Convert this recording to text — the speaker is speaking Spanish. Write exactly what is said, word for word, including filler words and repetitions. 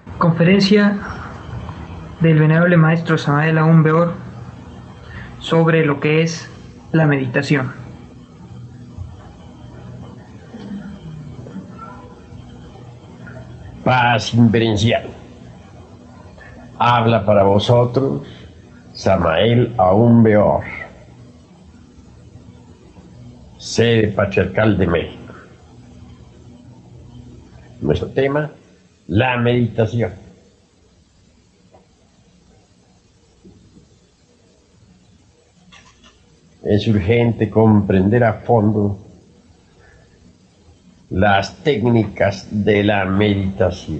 Conferencia del venerable maestro Samael Aún Weor sobre lo que es la meditación. Paz inverencial. Habla para vosotros Samael Aún Weor, sede patriarcal de México. Nuestro tema, la meditación. Es urgente comprender a fondo las técnicas de la meditación.